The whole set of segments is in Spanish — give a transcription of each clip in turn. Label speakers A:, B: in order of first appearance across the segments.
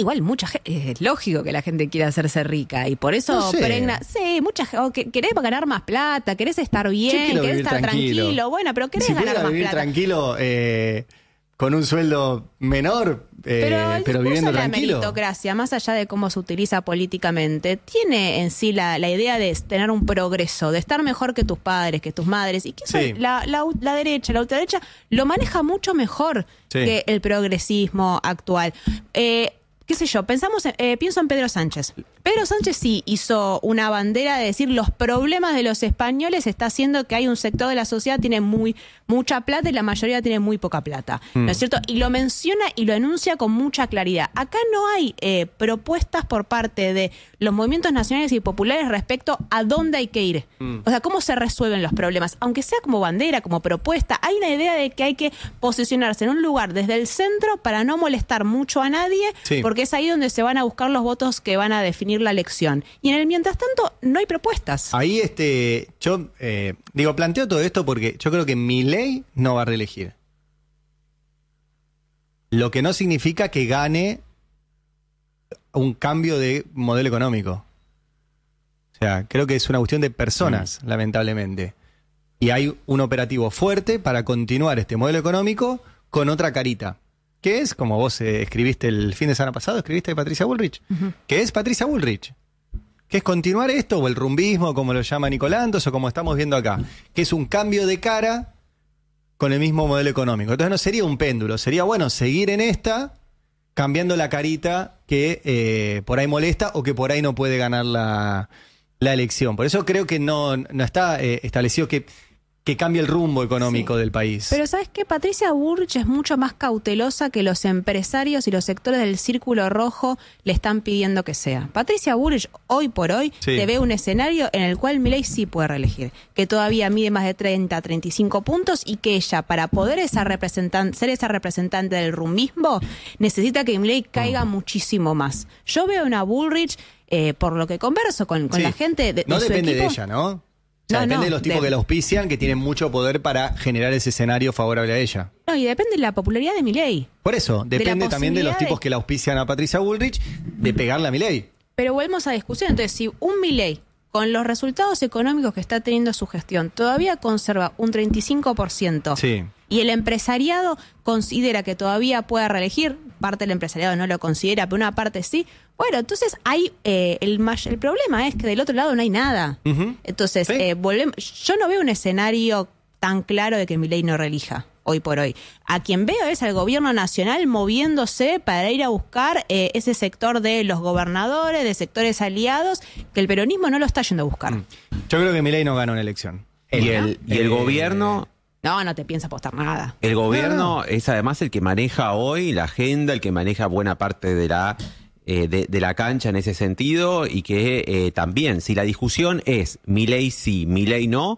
A: igual mucha gente, es lógico que la gente quiera hacerse rica y por eso
B: No sé.
A: pregna. Sí, mucha gente. Querés ganar más plata, querés estar bien,
B: quiero
A: querés
B: vivir
A: estar tranquilo. Bueno, pero querés
B: Si
A: ganar
B: pudiera
A: más
B: vivir
A: plata.
B: tranquilo con un sueldo menor,
A: Pero el discurso
B: viviendo
A: de la
B: tranquilo.
A: meritocracia, más allá de cómo se utiliza políticamente, tiene en sí la idea de tener un progreso, de estar mejor que tus padres, que tus madres, y que eso
B: Sí.
A: la derecha, la ultraderecha, lo maneja mucho mejor
B: Sí.
A: que el progresismo actual. Qué sé yo, pienso en Pedro Sánchez. Pedro Sánchez sí hizo una bandera de decir los problemas de los españoles está haciendo que hay un sector de la sociedad que tiene mucha plata y la mayoría tiene muy poca plata, ¿no es cierto? Y lo menciona y lo enuncia con mucha claridad. Acá no hay propuestas por parte de los movimientos nacionales y populares respecto a dónde hay que ir. O sea, cómo se resuelven los problemas. Aunque sea como bandera, como propuesta, hay una idea de que hay que posicionarse en un lugar desde el centro para no molestar mucho a nadie,
B: Sí.
A: porque es ahí donde se van a buscar los votos que van a definir la elección. Y en el mientras tanto, no hay propuestas.
B: Ahí yo planteo todo esto porque yo creo que Milei no va a reelegir. Lo que no significa que gane un cambio de modelo económico. O sea, creo que es una cuestión de personas, lamentablemente. Y hay un operativo fuerte para continuar este modelo económico con otra carita. Que es, como vos escribiste el fin de semana pasado, escribiste de Patricia Bullrich, que es Patricia Bullrich. Que es continuar esto, o el rumbismo, como lo llama Nicolantos, o como estamos viendo acá. Que es un cambio de cara con el mismo modelo económico. Entonces no sería un péndulo, sería bueno seguir en esta, cambiando la carita que por ahí molesta o que por ahí no puede ganar la elección. Por eso creo que no está establecido que cambie el rumbo económico del país.
A: Pero ¿sabes qué? Patricia Bullrich es mucho más cautelosa que los empresarios y los sectores del Círculo Rojo le están pidiendo que sea. Patricia Bullrich, hoy por hoy,
B: Sí.
A: te ve un escenario en el cual Milei sí puede reelegir, que todavía mide más de 30, 35 puntos y que ella, para poder ser esa representante del rumbismo, necesita que Milei caiga muchísimo más. Yo veo una Bullrich, por lo que converso con
B: Sí.
A: la gente de
B: no
A: su
B: depende
A: equipo,
B: de ella, ¿no? O sea,
A: No,
B: depende
A: no,
B: de los tipos que la auspician, que tienen mucho poder para generar ese escenario favorable a ella.
A: No, y depende de la popularidad de Milei.
B: Por eso, depende también de los
A: posibilidad
B: tipos
A: de-
B: que la auspician a Patricia Bullrich, de pegarle a Milei.
A: Pero volvemos a discusión. Entonces, si un Milei, con los resultados económicos que está teniendo su gestión, todavía conserva un 35%,
B: Sí.
A: y el empresariado considera que todavía puede reelegir, parte del empresariado no lo considera, pero una parte sí, bueno, entonces hay el problema es que del otro lado no hay nada.
B: Ujú.
A: Entonces,
B: Sí.
A: yo no veo un escenario tan claro de que Milei no reelija hoy por hoy. A quien veo es al gobierno nacional moviéndose para ir a buscar ese sector de los gobernadores, de sectores aliados, que el peronismo no lo está yendo a buscar.
B: Yo creo que Milei no gana una elección.
C: Y el gobierno...
A: No te piensa apostar nada.
C: El gobierno es además el que maneja hoy la agenda, el que maneja buena parte de la cancha en ese sentido, y que también, si la discusión es Milei sí, Milei no,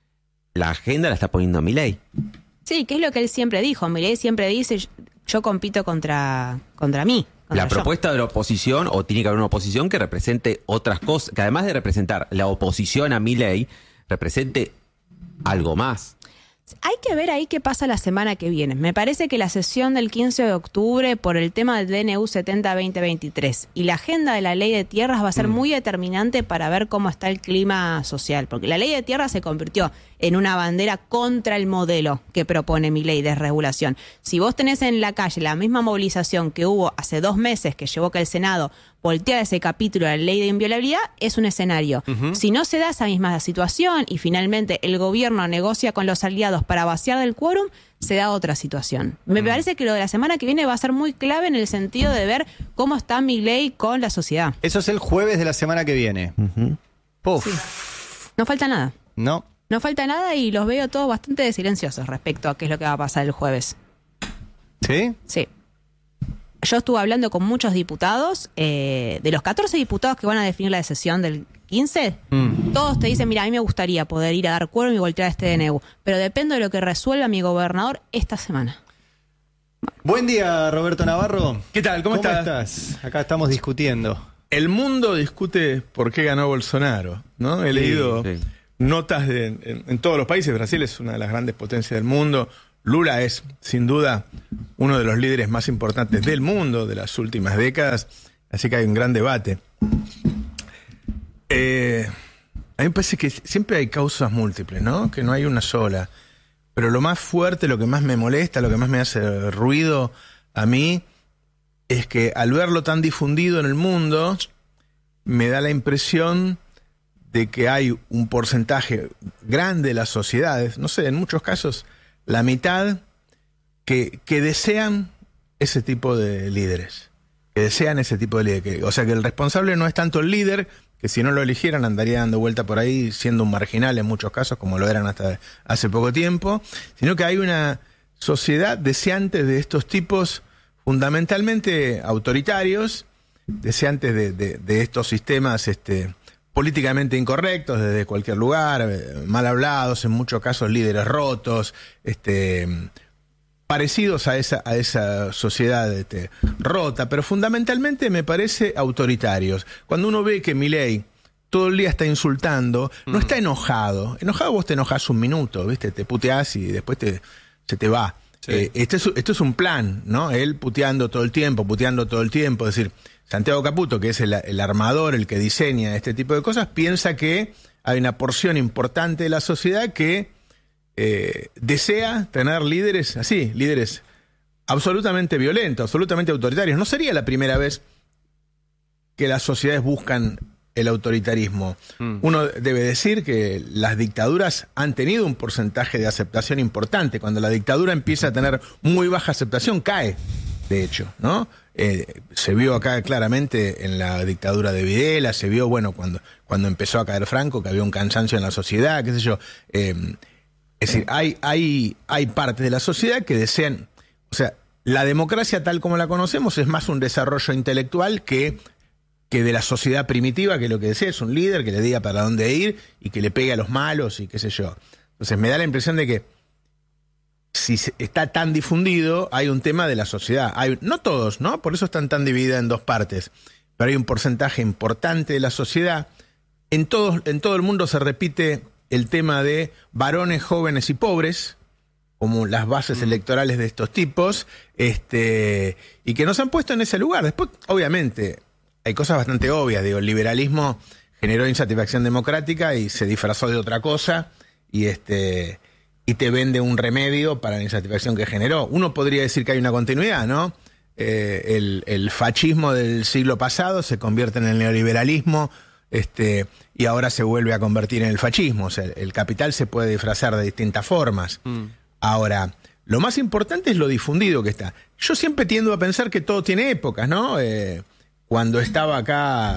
C: la agenda la está poniendo Milei.
A: Sí, que es lo que él siempre dijo. Milei siempre dice, yo compito contra mí.
C: La propuesta de la oposición, o tiene que haber una oposición que represente otras cosas, que además de representar la oposición a Milei, represente algo más.
A: Hay que ver ahí qué pasa la semana que viene. Me parece que la sesión del 15 de octubre por el tema del DNU 70-2023 y la agenda de la ley de tierras va a ser muy determinante para ver cómo está el clima social, porque la ley de tierras se convirtió en una bandera contra el modelo que propone mi ley de regulación. Si vos tenés en la calle la misma movilización que hubo hace 2 meses que llevó que el Senado volteara ese capítulo de la ley de inviolabilidad, es un escenario. Si no se da esa misma situación y finalmente el gobierno negocia con los aliados para vaciar del quórum, se da otra situación. Me parece que lo de la semana que viene va a ser muy clave en el sentido de ver cómo está Milei con la sociedad.
B: Eso es el jueves de la semana que viene. Puf.
A: Sí. No falta nada.
B: No.
A: No falta nada y los veo todos bastante silenciosos respecto a qué es lo que va a pasar el jueves.
B: ¿Sí?
A: Sí. Yo estuve hablando con muchos diputados, de los 14 diputados que van a definir la sesión del 15, todos te dicen, mira, a mí me gustaría poder ir a dar quórum y voltear este DNU, pero depende de lo que resuelva mi gobernador esta semana.
B: Buen día, Roberto Navarro.
D: ¿Qué tal? ¿Cómo estás?
B: estás? Acá estamos discutiendo.
D: El mundo discute por qué ganó Bolsonaro, ¿no? He leído
C: sí.
D: notas en todos los países. Brasil es una de las grandes potencias del mundo. Lula es, sin duda, uno de los líderes más importantes del mundo de las últimas décadas, así que hay un gran debate. A mí me parece que siempre hay causas múltiples, ¿no? Que no hay una sola. Pero lo más fuerte, lo que más me molesta, lo que más me hace ruido a mí, es que al verlo tan difundido en el mundo, me da la impresión de que hay un porcentaje grande de las sociedades, no sé, en muchos casos la mitad, que desean ese tipo de líderes. Que desean ese tipo de líderes. O sea, que el responsable no es tanto el líder, que si no lo eligieran andaría dando vuelta por ahí siendo un marginal en muchos casos, como lo eran hasta hace poco tiempo, sino que hay una sociedad deseante de estos tipos fundamentalmente autoritarios, deseantes de estos sistemas políticamente incorrectos desde cualquier lugar, mal hablados, en muchos casos líderes rotos, parecidos a esa sociedad rota, pero fundamentalmente me parece autoritarios. Cuando uno ve que Milei todo el día está insultando, no está enojado. Enojado vos te enojás un minuto, ¿viste? Te puteás y después se te va. Sí. Esto es un plan, ¿no? Él puteando todo el tiempo, es decir, Santiago Caputo, que es el armador, el que diseña este tipo de cosas, piensa que hay una porción importante de la sociedad que desea tener líderes así, líderes absolutamente violentos, absolutamente autoritarios. No sería la primera vez que las sociedades buscan el autoritarismo. Uno debe decir que las dictaduras han tenido un porcentaje de aceptación importante. Cuando la dictadura empieza a tener muy baja aceptación, cae, de hecho, ¿no? Se vio acá claramente en la dictadura de Videla, se vio, bueno, cuando empezó a caer Franco, que había un cansancio en la sociedad, qué sé yo. Es decir, hay partes de la sociedad que desean, o sea, la democracia tal como la conocemos es más un desarrollo intelectual que de la sociedad primitiva, que lo que desea es un líder que le diga para dónde ir y que le pegue a los malos y qué sé yo. Entonces me da la impresión de que si está tan difundido, hay un tema de la sociedad. No todos, ¿no? Por eso están tan divididas en dos partes. Pero hay un porcentaje importante de la sociedad. En todo el mundo se repite el tema de varones jóvenes y pobres, como las bases electorales de estos tipos, y que nos han puesto en ese lugar. Después, obviamente, hay cosas bastante obvias. Digo, el liberalismo generó insatisfacción democrática y se disfrazó de otra cosa, y te vende un remedio para la insatisfacción que generó. Uno podría decir que hay una continuidad, ¿no? El fascismo del siglo pasado se convierte en el neoliberalismo, y ahora se vuelve a convertir en el fascismo. O sea, el capital se puede disfrazar de distintas formas. Ahora, lo más importante es lo difundido que está. Yo siempre tiendo a pensar que todo tiene épocas, ¿no? Cuando estaba acá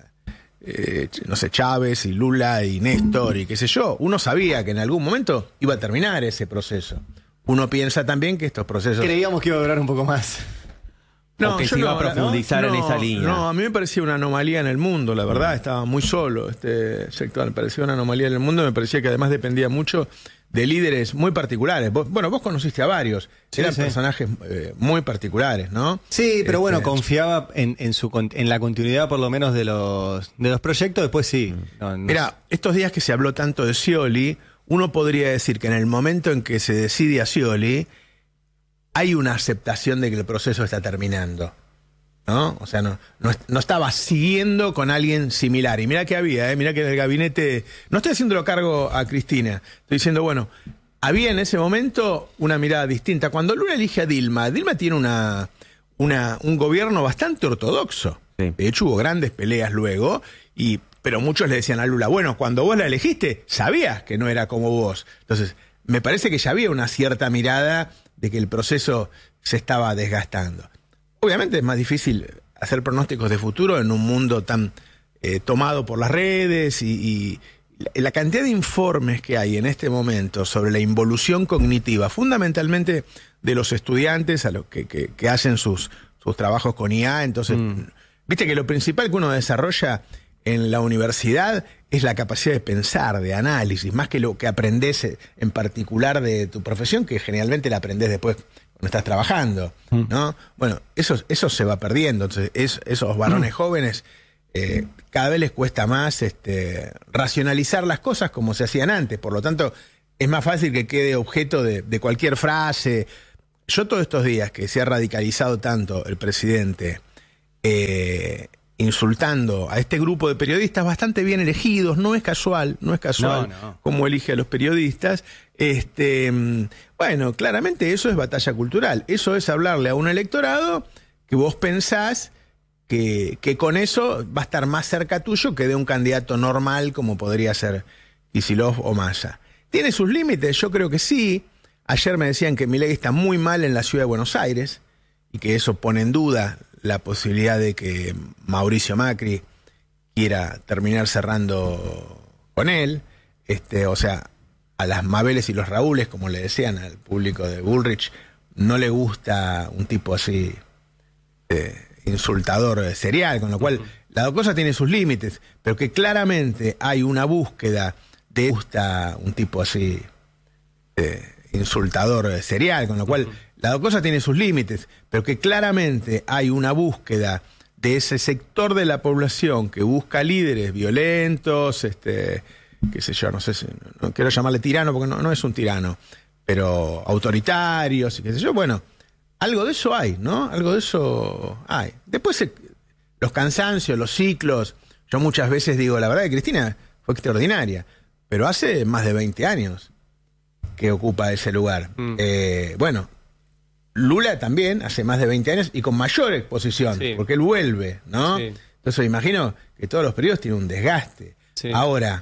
D: no sé, Chávez y Lula y Néstor y qué sé yo, uno sabía que en algún momento iba a terminar ese proceso. Uno piensa también que estos procesos...
B: Creíamos que iba a durar un poco más.
C: No, que se iba a profundizar en esa línea.
D: No, a mí me parecía una anomalía en el mundo, la verdad, estaba muy solo este sector, me parecía una anomalía en el mundo, me parecía que además dependía mucho de líderes muy particulares. Vos conociste a varios, eran personajes muy particulares, ¿no?
B: Sí, pero bueno, confiaba en la continuidad por lo menos de los proyectos, después sí.
D: Mira, estos días que se habló tanto de Scioli, uno podría decir que en el momento en que se decide a Scioli, hay una aceptación de que el proceso está terminando, ¿no? O sea, no estaba siguiendo con alguien similar. Y mira que había, mira que en el gabinete... No estoy haciéndolo cargo a Cristina. Estoy diciendo, bueno, había en ese momento una mirada distinta. Cuando Lula elige a Dilma tiene un gobierno bastante ortodoxo. Sí. De hecho, hubo grandes peleas luego, pero muchos le decían a Lula, bueno, cuando vos la elegiste, sabías que no era como vos. Entonces, me parece que ya había una cierta mirada de que el proceso se estaba desgastando. Obviamente es más difícil hacer pronósticos de futuro en un mundo tan tomado por las redes y la cantidad de informes que hay en este momento sobre la involución cognitiva, fundamentalmente de los estudiantes a los que hacen sus trabajos con IA. Entonces, viste que lo principal que uno desarrolla en la universidad es la capacidad de pensar, de análisis, más que lo que aprendés en particular de tu profesión, que generalmente la aprendés después cuando estás trabajando, ¿no? Bueno, eso se va perdiendo. Entonces, esos varones jóvenes cada vez les cuesta más racionalizar las cosas como se hacían antes. Por lo tanto, es más fácil que quede objeto de cualquier frase. Yo todos estos días que se ha radicalizado tanto el presidente insultando a este grupo de periodistas bastante bien elegidos, no es casual
B: No.
D: cómo elige a los periodistas, bueno, claramente eso es batalla cultural, eso es hablarle a un electorado que vos pensás que con eso va a estar más cerca tuyo que de un candidato normal como podría ser Kicillof o Massa. ¿Tiene sus límites? Yo creo que sí. Ayer me decían que Milei está muy mal en la ciudad de Buenos Aires y que eso pone en duda la posibilidad de que Mauricio Macri quiera terminar cerrando con él. O sea, a las Mabeles y los Raúles, como le decían al público de Bullrich, no le gusta un tipo así insultador serial, con lo cual la cosa tiene sus límites, pero que claramente hay una búsqueda de un tipo así insultador serial, con lo cual la cosa tiene sus límites, pero que claramente hay una búsqueda de ese sector de la población que busca líderes violentos, qué sé yo, no sé si, no quiero llamarle tirano porque no es un tirano, pero autoritarios y qué sé yo, bueno, algo de eso hay, ¿no? Algo de eso hay. Después los cansancios, los ciclos, yo muchas veces digo, la verdad que Cristina fue extraordinaria, pero hace más de 20 años que ocupa ese lugar. Bueno, Lula también hace más de 20 años y con mayor exposición,
B: Sí.
D: porque él vuelve, ¿no?
B: Sí.
D: Entonces imagino que todos los periodos tienen un desgaste.
B: Sí.
D: Ahora,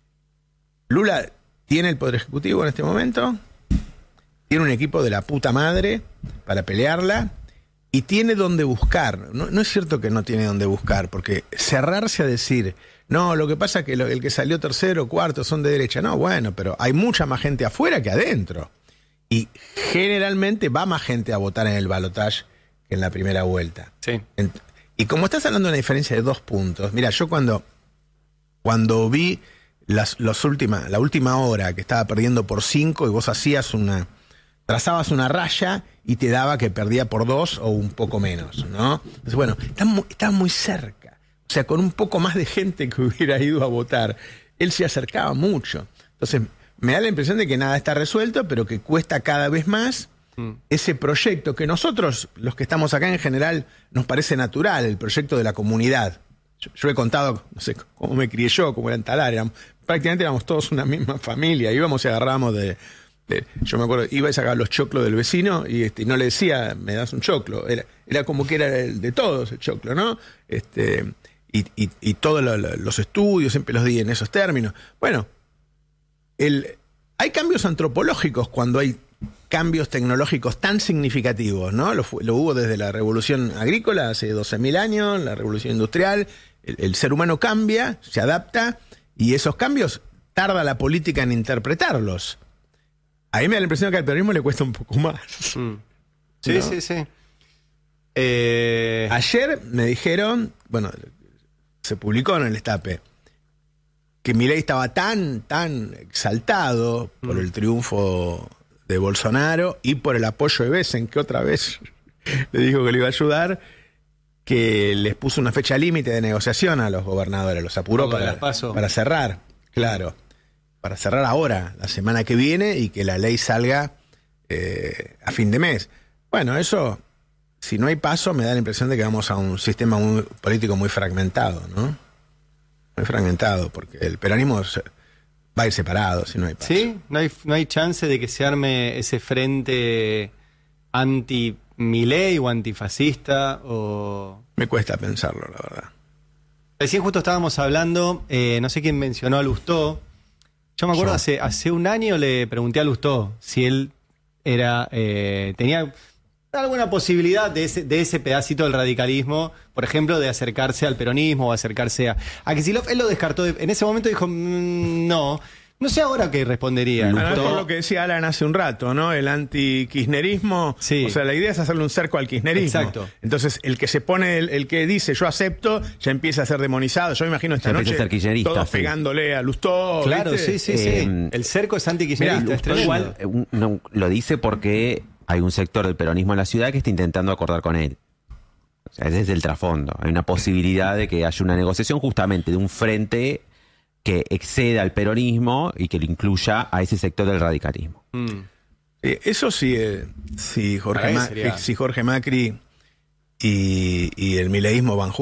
D: Lula tiene el Poder Ejecutivo en este momento, tiene un equipo de la puta madre para pelearla y tiene donde buscar. No es cierto que no tiene donde buscar, porque cerrarse a decir, no, lo que pasa es que el que salió tercero, cuarto son de derecha. No, bueno, pero hay mucha más gente afuera que adentro. Y generalmente va más gente a votar en el balotaje que en la primera vuelta.
B: Sí.
D: Y como estás hablando de una diferencia de 2 puntos, mira, yo cuando vi la última hora que estaba perdiendo por 5 y vos trazabas una raya y te daba que perdía por 2 o un poco menos, ¿no? Entonces, bueno, está muy cerca. O sea, con un poco más de gente que hubiera ido a votar, él se acercaba mucho. Entonces, me da la impresión de que nada está resuelto, pero que cuesta cada vez más ese proyecto que nosotros, los que estamos acá en general, nos parece natural, el proyecto de la comunidad. Yo he contado, no sé, cómo me crié yo, cómo era en Talar, prácticamente éramos todos una misma familia, íbamos y agarrábamos yo me acuerdo, iba y sacaba los choclos del vecino y no le decía, me das un choclo, era como que era el de todos el choclo, ¿no? Y todos los estudios siempre los di en esos términos. Bueno, hay cambios antropológicos cuando hay cambios tecnológicos tan significativos, ¿no? Lo hubo desde la revolución agrícola hace 12.000 años, la revolución industrial, el ser humano cambia, se adapta, y esos cambios tarda la política en interpretarlos. A mí me da la impresión que al peronismo le cuesta un poco más.
B: Sí,
D: ¿No?
B: sí.
D: Ayer me dijeron, bueno, se publicó en el Destape, que Milei estaba tan exaltado por el triunfo de Bolsonaro y por el apoyo de Besen, que otra vez le dijo que le iba a ayudar, que les puso una fecha límite de negociación a los gobernadores, los apuró para cerrar, claro, para cerrar ahora, la semana que viene, y que la ley salga a fin de mes. Bueno, eso, si no hay paso, me da la impresión de que vamos a un sistema político muy fragmentado, ¿no? Muy fragmentado, porque el peronismo va a ir separado si no hay paso.
B: ¿Sí? ¿No hay chance de que se arme ese frente anti-Milei o antifascista? O...
D: Me cuesta pensarlo, la verdad.
B: Recién justo estábamos hablando, no sé quién mencionó a Lustó. Yo me acuerdo, hace un año le pregunté a Lustó si él tenía alguna posibilidad de ese pedacito del radicalismo, por ejemplo, de acercarse al peronismo o acercarse a Kicillof. Él lo descartó. En ese momento dijo, no. No sé ahora qué respondería.
D: Por lo que decía Alan hace un rato, ¿no? El anti-kirchnerismo.
B: Sí.
D: O sea, la idea es hacerle un cerco al kirchnerismo.
B: Exacto.
D: Entonces, el que se pone, el que dice yo acepto, ya empieza a ser demonizado. Yo me imagino esta noche todos pegándole a Lustó.
B: Claro,
D: ¿viste?
B: sí. El cerco es anti-kirchnerista. Es tremendo.
C: Igual no, lo dice porque hay un sector del peronismo en la ciudad que está intentando acordar con él. O sea, ese es el trasfondo. Hay una posibilidad de que haya una negociación justamente de un frente que exceda al peronismo y que lo incluya a ese sector del radicalismo.
D: Eso sí, si Jorge Macri y el mileísmo van juntos.